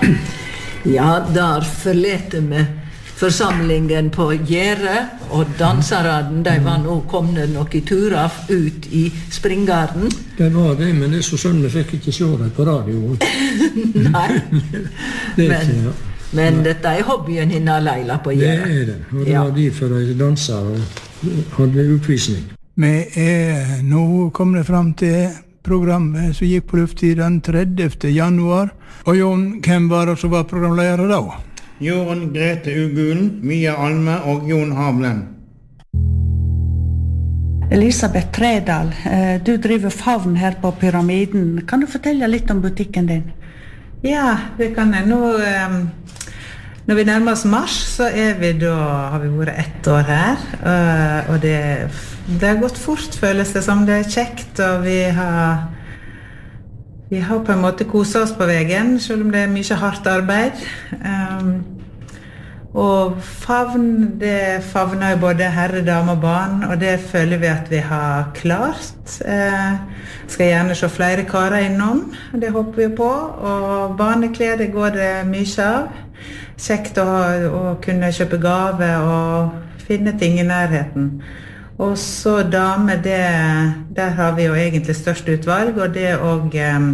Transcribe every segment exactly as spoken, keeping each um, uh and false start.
Ja, der forlete vi forsamlingen på Gjære, og danserne, de var nå kommet noen turer ut i springgarden. Det var det, men det er så sånn vi fikk ikke se det på radio. Nei, det er men, ikke, ja. men dette er hobbyen henne Leila på Gjære. Det er det, og det Ja. var derfor de danset og hadde oppvisning. Vi er nå kommet frem til programmet som gikk på luftid den tredjevte januar. Og Jon, hvem var det som var programleder da? Jorunn Grete Ugulen, Mia Alme og Jon Havlen. Elisabeth Tredal, du driver Favn her på Pyramiden. Kan du fortelle litt om butikken din? Ja, det kan jeg. Nå, når vi nærmer oss mars, så er vi da, har vi vært ett år her. Og det, det har gått fort, føles det som. Det er kjekt, og vi har, vi har på en måte koset oss på veien, selv om det er mye hardt arbeid. Um, og Favn, det favner jo både herre, dame og barn, og det føler vi at vi har klart. Eh, skal gjerne se flere karer innom, det håper vi på. Og barneklær, det går det mye av. Kjekt å, å kunne kjøpe gave og finne ting i nærheten. Og så dame, det, der har vi jo egentlig størst utvalg, og det og, um,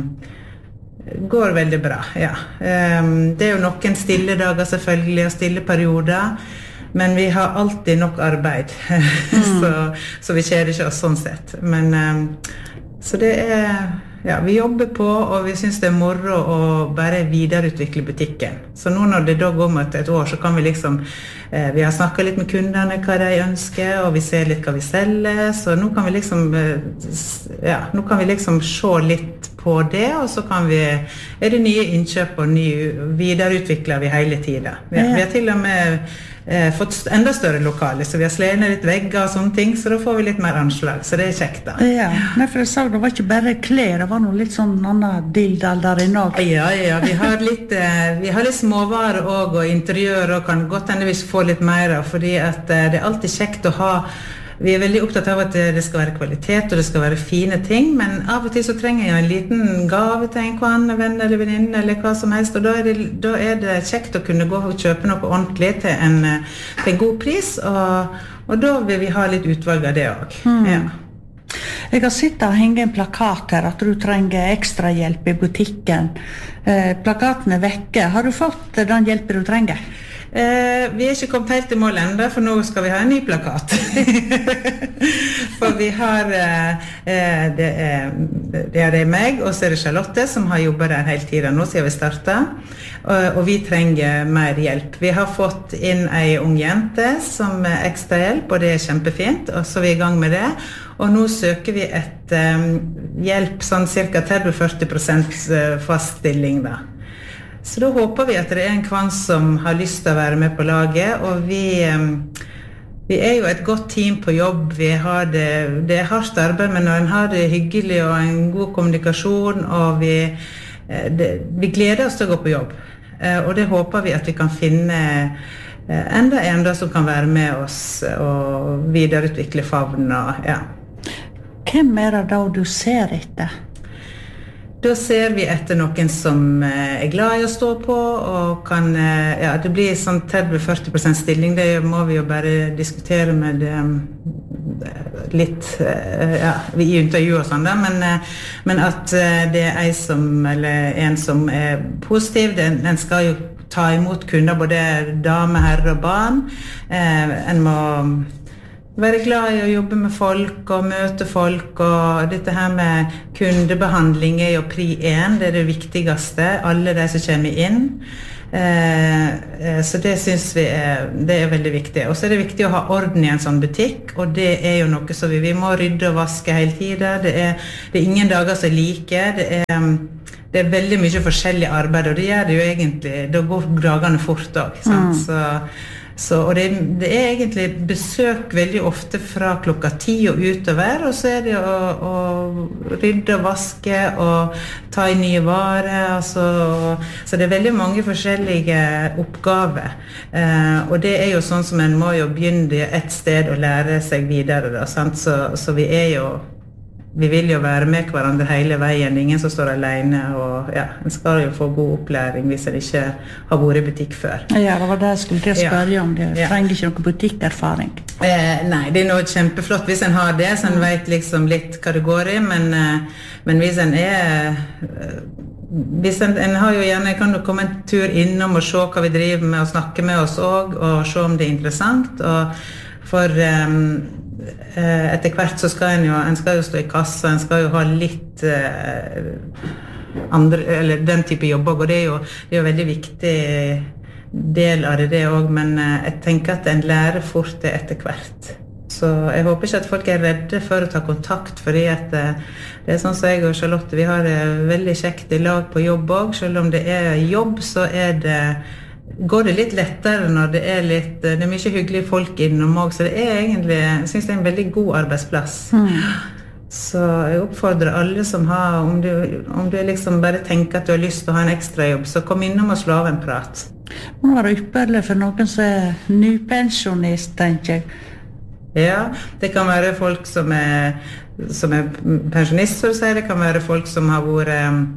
går veldig bra, ja. Um, det er jo noen stille dager selvfølgelig, og stille perioder, men vi har alltid nok arbeid, mm. så, så vi kjeder ikke oss sånn sett. Men, um, så det er, ja, vi jobber på, og vi synes det er moro å bare videreutvikle butikken. Så nå når det da går mot et år, så kan vi liksom, eh, vi har snakket litt med kundene hva de ønsker, og vi ser litt hva vi selger, så nå kan vi liksom, eh, ja, nå kan vi liksom se litt på det, og så kan vi, er det nye innkjøp og nye, videreutvikler vi hele tiden. Vi, ja. vi har til og med eh, fått enda større lokale, så vi har slenet litt vegger og sånne ting, så da får vi litt mer anslag, så det er kjekt da. Ja, Nei, for jeg sa det var ikke bare klær, det var noe litt sånn annen dildal der inne også. Ja, ja, vi har litt, eh, vi har litt småvarer også, og interiør, og kan godt hende vi få litt mer av, fordi at eh, det er alltid kjekt å ha. Vi er veldig opptatt av at det skal være kvalitet, og det skal være fine ting, men av og til så trenger jeg en liten gave til en kvann, venn eller venninne, eller hva som helst, og da er, det, da er det kjekt å kunne gå og kjøpe noe ordentlig til en, til en god pris, og, og da vil vi ha litt utvalg av det også. Mm. Ja. Jeg har sittet og hengt en plakat her, at du trenger ekstra hjelp i butikken. Eh, plakaten er vekke. Har du fått den hjelpen du trenger? Eh, vi er ikke kommet helt til mål enda, for nå skal vi ha en ny plakat. For vi har, eh, det, er, det er det meg, og så er det Charlotte som har jobbet der hele tiden nå siden vi startet. Og, og vi trenger mer hjelp. Vi har fått inn en ung jente som er ekstra hjelp, og det er kjempefint, og så er vi i gang med det. Og nå søker vi et um, hjelp, sånn cirka tretti til førti prosent fast stilling da. Så da håper vi at det er en kvann som har lyst til å være med på laget, og vi, vi er jo et godt team på jobb. Vi har det, det er hardt arbeid, men når en har det hyggelig og en god kommunikasjon, og vi, det, vi gleder oss til å gå på jobb. Og det håper vi at vi kan finne enda en da som kan være med oss og videreutvikle Favn. Og, ja. Hvem er det da du ser etter? Da ser vi etter noen som er glad i å stå på, og kan, ja, det blir sånn tretti til førti prosent stilling, det må vi jo bare diskutere med litt, ja, i intervju og sånn da, men, men at det er en som, eller en som er positiv, den, den skal jo ta imot kunder, både dame, herre og barn. Eh, en må være glad i å jobbe med folk og møte folk, og dette her med kundebehandling er jo pri én, det er det viktigste, alle de som kommer inn. Eh, så det synes vi er, det er veldig viktig. Og så er det viktig å ha orden i en sånn butikk, og det er jo noe som vi, vi må rydde og vaske hele tiden. Det er, det er ingen dager som er like, det er, det er veldig mye forskjellig arbeid, og det gjør det jo egentlig, da går dagene fort også, sant? Mm. Så Så, og det, det er egentlig besøk veldig ofte fra klokka ti og utover, og så er det å, å rydde og vaske og ta i nye varer, altså, så det er veldig mange forskjellige oppgaver, eh, og det er jo sånn som en må jo begynne et sted og lære seg videre da, sant? Så, så vi er jo vi vil jo være med hverandre hele veien, ingen som står alene, og ja, en skal jo få god opplæring hvis en ikke har vært i butikk før. Ja, det var det jeg skulle til å spørre om, det Ja. trenger ikke noe butikkerfaring. Eh, nei, det er noe kjempeflott hvis en har det, så en vet liksom litt hva det går i, men, eh, men hvis en er... Eh, hvis en, en har jo gjerne, kan jo komme en tur innom og se hva vi driver med, og snakke med oss også, og se om det er interessant, og for... Um, etter hvert så skal en jo, en skal jo stå i kassa, en skal jo ha litt eh, andre, eller den type jobber, og det er jo, det er jo veldig viktig del av det, det også, men eh, jeg tenker at en lærer fort det etter hvert. Så jeg håper ikke at folk er redde for å ta kontakt, fordi at eh, det er sånn som jeg og Charlotte, vi har det veldig kjekt i lag på jobb også, selv om det er jobb, så er det går det litt lettere når det er litt, det er mye hyggelige folk innom også, så det er egentlig, jeg synes det er en veldig god arbeidsplass. Mm. Så jeg oppfordrer alle som har, om du, om du liksom bare tenker at du har lyst til å ha en ekstra jobb, så kom innom og slå av en prat. Nå var det ypperlig for noen som er nypensjonist, tenker jeg. Ja, det kan være folk som er, som er pensjonist, så å si. Det kan være folk som har vært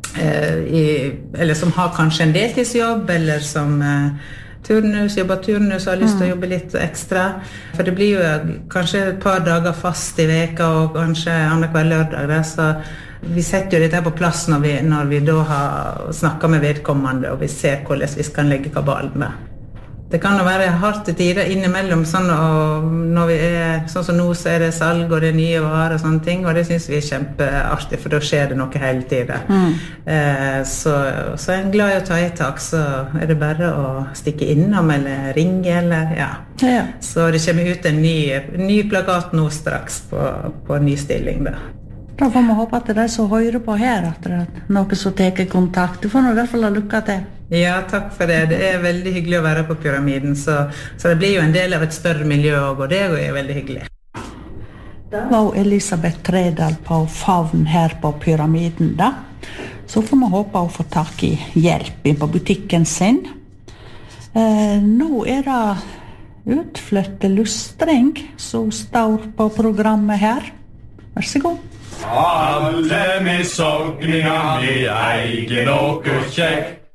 I, eller som har kanskje en deltidsjobb, eller som eh, turnus, jobber turnus og har lyst til å jobbe litt ekstra. For det blir jo kanskje et par dager fast i veka, og kanskje annenhver lørdag. Der, så vi setter jo dette på plass når vi, når vi da har snakket med vedkommende, og vi ser hvordan vi kan legge kabalen med. Det kan jo være hardt tider innimellom, sånn, og når vi er, sånn som nå så er det salg og det er nye varer og sånne ting, og det synes vi er kjempeartig, for da skjer det noe hele tiden. Mm. Eh, så, så er en glad i å ta i tak, så er det bare å stikke innom eller ringe, eller ja. ja. Så det kommer ut en ny, ny plakat nå straks på, på ny stilling da. Da får vi håpe at det er som hører på her, at det er noe som tar kontakt. Du får nå I hvert fall ha lykke til. Ja, takk for det. Det er veldig hyggelig å være på Pyramiden, så, så det blir jo en del av et større miljø også, og det er veldig hyggelig. Det var Elisabeth Tredal på Favn her på Pyramiden da. Så får vi håpe å få tak I hjelp på butikken sin. Eh, nå er det utflytte lustring som står på programmet her. Vær så god. Alle misogninger, vi eier noe kjekt.